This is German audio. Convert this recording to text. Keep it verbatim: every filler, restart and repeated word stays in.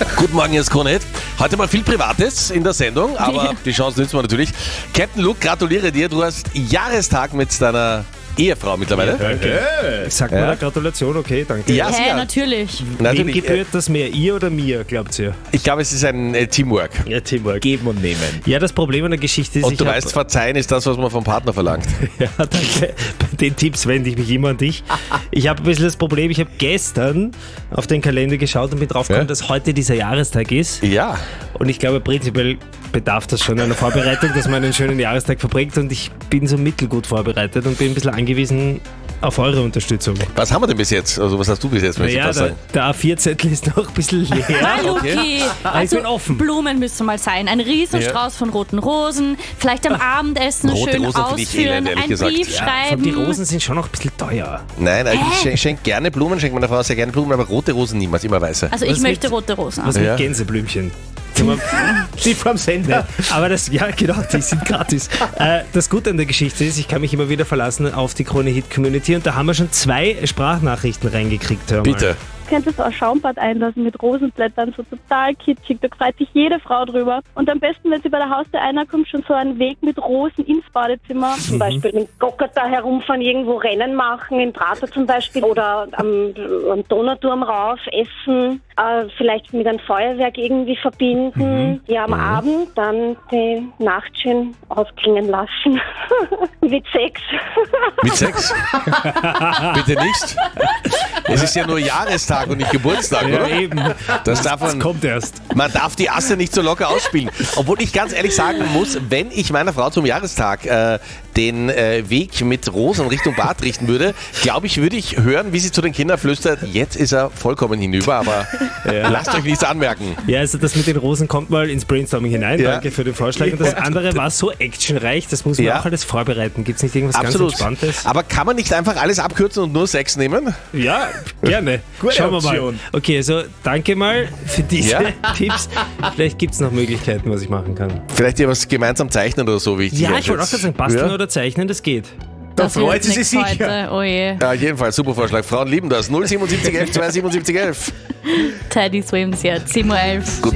Guten Morgen, hier ist Krone Hit. Heute mal viel Privates in der Sendung, aber die Chance nützen wir natürlich. Captain Luke, gratuliere dir. Du hast Jahrestag mit deiner Ehefrau mittlerweile. Danke. Sagt Ja. mal eine Gratulation, okay, danke. Ja, Hä, sicher. natürlich. Wem Natürlich. gebührt das mehr, ihr oder mir, glaubt ihr? Ich glaube, es ist ein äh, Teamwork. Ja, Teamwork. Geben und nehmen. Ja, das Problem an der Geschichte ist, Und ich du hab- weißt, verzeihen ist das, was man vom Partner verlangt. Ja, danke. Bei den Tipps wende ich mich immer an dich. Ich habe ein bisschen das Problem, ich habe gestern auf den Kalender geschaut und bin draufgekommen, Ja? dass heute dieser Jahrestag ist. Ja. Und ich glaube, prinzipiell bedarf das schon einer Vorbereitung, dass man einen schönen Jahrestag verbringt. Und ich bin so mittelgut vorbereitet und bin ein bisschen angewiesen auf eure Unterstützung. Was haben wir denn bis jetzt? Also was hast du bis jetzt, möchte ich Naja, fast der, sagen? der A vier Zettel ist noch ein bisschen leer. Ah, Luki. Also, bin offen. Blumen müsste mal sein. Ein Riesenstrauß von roten Rosen. Vielleicht am Abendessen Rote schön Rosen finde ich ausführen. elend, ehrlich Ein gesagt. Brief Ja, vor allem schreiben. die Rosen sind schon noch ein bisschen teuer. Nein, ich schenke schenk gerne Blumen, schenke meiner Frau sehr gerne Blumen, aber rote Rosen niemals, immer weiße. Also Was ich möchte mit- rote Rosen. Was haben. Ja. mit Gänseblümchen? Die vom Sender. Aber das, ja genau, die sind gratis. Äh, das Gute an der Geschichte ist, ich kann mich immer wieder verlassen auf die Krone Hit Community und da haben wir schon zwei Sprachnachrichten reingekriegt. Hör mal. Bitte. Könntest du ein Schaumbad einlassen mit Rosenblättern, so total kitschig, da freut sich jede Frau drüber. Und am besten, wenn sie bei der Haustür einerkommt, schon so einen Weg mit Rosen ins Badezimmer. Zum Beispiel mit Gokata herumfahren, irgendwo Rennen machen, in Prater zum Beispiel, oder am, am Donauturm rauf, essen, äh, vielleicht mit einem Feuerwerk irgendwie verbinden. Ja, am Abend dann die Nacht schön ausklingen lassen. Mit Sex. Mit Sex? Bitte nicht. Es ist ja nur Jahrestag und nicht Geburtstag, Ja, oder? eben. Das darf Das man, kommt erst. man darf die Asse nicht so locker ausspielen. Obwohl ich ganz ehrlich sagen muss, wenn ich meiner Frau zum Jahrestag äh, den äh, Weg mit Rosen Richtung Bad richten würde, glaube ich, würde ich hören, wie sie zu den Kindern flüstert, jetzt ist er vollkommen hinüber, aber lasst euch nichts anmerken. Ja, also das mit den Rosen kommt mal ins Brainstorming hinein. Ja. Danke für den Vorschlag. Und das andere war so actionreich, das muss man Ja. auch alles vorbereiten. Gibt es nicht irgendwas Absolut. ganz Entspanntes? Aber kann man nicht einfach alles abkürzen und nur Sex nehmen? Ja, gerne. Gute Schauen wir mal. Option. Okay, also danke mal für diese Ja. Tipps. Vielleicht gibt es noch Möglichkeiten, was ich machen kann. Vielleicht ja was gemeinsam zeichnen oder so, wie ich dich Ja, ich wollte auch einschätze. gerade sagen, basteln Ja? oder zeichnen, das geht. Da Das wird freut sie nix sich sicher. heute. Oh je. Ja, jedenfalls, super Vorschlag. Frauen lieben das. null sieben sieben elf zwei sieben sieben elf. Teddy Swims jetzt, sieben Uhr elf.